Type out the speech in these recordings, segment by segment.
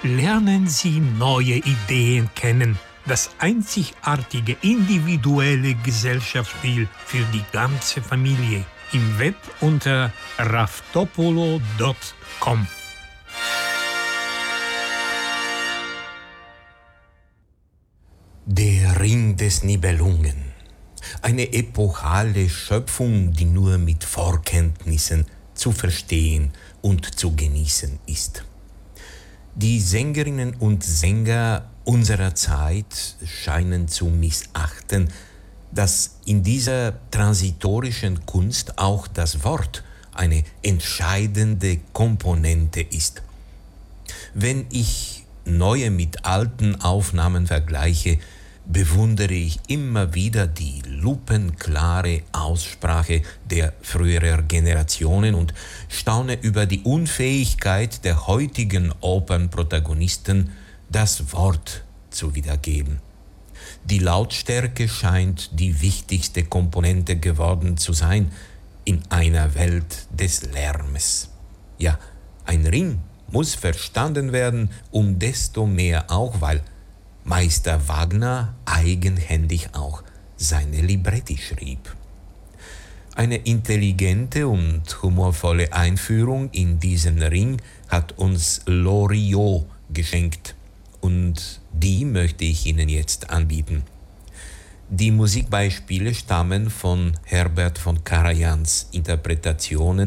Lernen Sie neue Ideen kennen, das einzigartige individuelle Gesellschaftsstil für die ganze Familie. Im Web unter raftopolo.com. Der Ring des Nibelungen. Eine epochale Schöpfung, die nur mit Vorkenntnissen zu verstehen und zu genießen ist. Die Sängerinnen und Sänger unserer Zeit scheinen zu missachten, dass in dieser transitorischen Kunst auch das Wort eine entscheidende Komponente ist. Wenn ich neue mit alten Aufnahmen vergleiche, bewundere ich immer wieder die lupenklare Aussprache der früheren Generationen und staune über die Unfähigkeit der heutigen Opernprotagonisten, das Wort zu wiedergeben. Die Lautstärke scheint die wichtigste Komponente geworden zu sein in einer Welt des Lärmes. Ja, ein Ring muss verstanden werden, desto mehr auch, weil Meister Wagner eigenhändig auch seine Libretti schrieb. Eine intelligente und humorvolle Einführung in diesen Ring hat uns Loriot geschenkt und die möchte ich Ihnen jetzt anbieten. Die Musikbeispiele stammen von Herbert von Karajans Interpretationen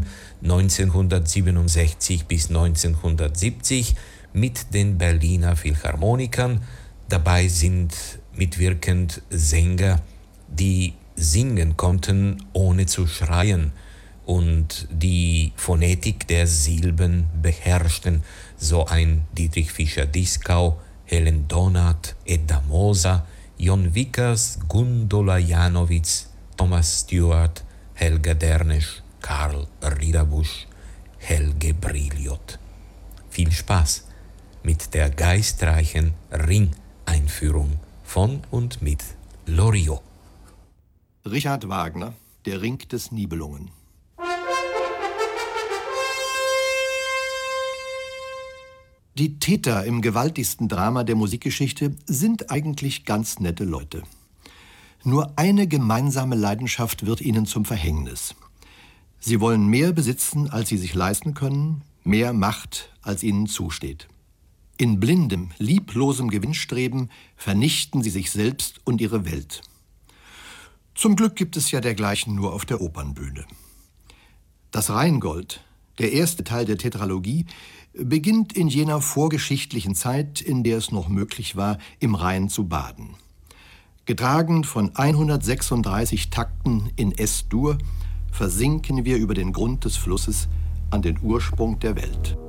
1967 bis 1970 mit den Berliner Philharmonikern. Dabei sind mitwirkend Sänger, die singen konnten, ohne zu schreien und die Phonetik der Silben beherrschten, so ein Dietrich Fischer-Dieskau, Helen Donath, Edda Moser, Jon Vickers, Gundula Janowitz, Thomas Stewart, Helga Dernesch, Karl Riederbusch, Helge Brilliot. Viel Spaß mit der geistreichen Ring-Einführung von und mit Loriot. Richard Wagner, Der Ring des Nibelungen. Die Täter im gewaltigsten Drama der Musikgeschichte sind eigentlich ganz nette Leute. Nur eine gemeinsame Leidenschaft wird ihnen zum Verhängnis. Sie wollen mehr besitzen, als sie sich leisten können, mehr Macht, als ihnen zusteht. In blindem, lieblosem Gewinnstreben vernichten sie sich selbst und ihre Welt. Zum Glück gibt es ja dergleichen nur auf der Opernbühne. Das Rheingold, der erste Teil der Tetralogie, beginnt in jener vorgeschichtlichen Zeit, in der es noch möglich war, im Rhein zu baden. Getragen von 136 Takten in S-Dur versinken wir über den Grund des Flusses an den Ursprung der Welt.